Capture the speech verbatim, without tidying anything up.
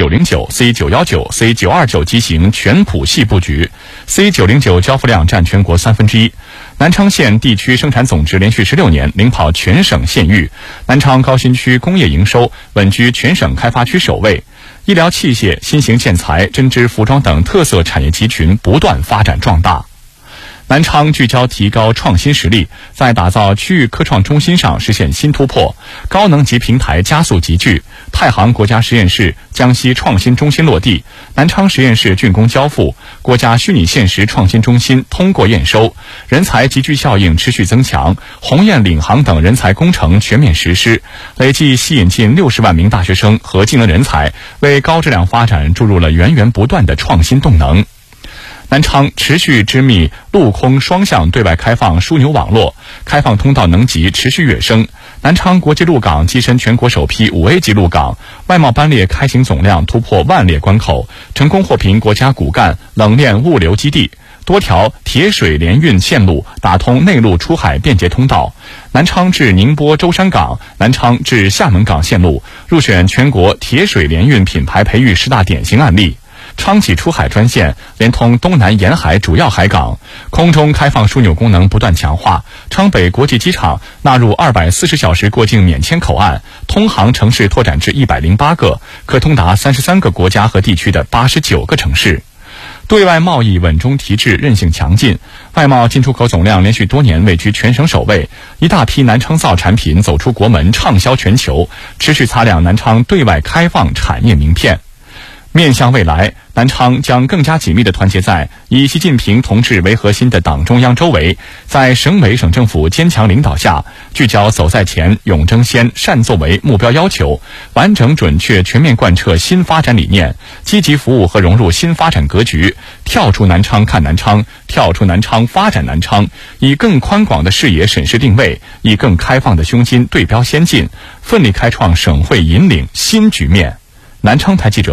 九零九、C 九一九、C 九二九机型全谱系布局 ，C 九零九交付量占全国三分之一。南昌县地区生产总值连续十六年领跑全省县域，南昌高新区工业营收稳居全省开发区首位。医疗器械、新型建材、针织服装等特色产业集群不断发展壮大。南昌聚焦提高创新实力，在打造区域科创中心上实现新突破，高能级平台加速集聚。太行国家实验室江西创新中心落地，南昌实验室竣工交付，国家虚拟现实创新中心通过验收，人才集聚效应持续增强，鸿雁领航等人才工程全面实施，累计吸引近六十万名大学生和技能人才，为高质量发展注入了源源不断的创新动能。南昌持续织密陆空双向对外开放枢纽网络，开放通道能级持续跃升。南昌国际陆港跻身全国首批五 A 级陆港，外贸班列开行总量突破万列关口，成功获评国家骨干冷链物流基地。多条铁水联运线路打通内陆出海便捷通道，南昌至宁波舟山港、南昌至厦门港线路入选全国铁水联运品牌培育十大典型案例。昌济出海专线连通东南沿海主要海港，空中开放枢纽功能不断强化。昌北国际机场纳入二百四十小时过境免签口岸，通航城市拓展至一百零八个，可通达三十三个国家和地区的八十九个城市。对外贸易稳中提质，韧性强劲，外贸进出口总量连续多年位居全省首位，一大批南昌造产品走出国门，畅销全球，持续擦亮南昌对外开放产业名片。面向未来，南昌将更加紧密地团结在以习近平同志为核心的党中央周围，在省委省政府坚强领导下，聚焦走在前、勇争先、善作为目标要求，完整准确全面贯彻新发展理念，积极服务和融入新发展格局，跳出南昌看南昌，跳出南昌发展南昌，以更宽广的视野审视定位，以更开放的胸襟对标先进，奋力开创省会引领新局面。南昌台记者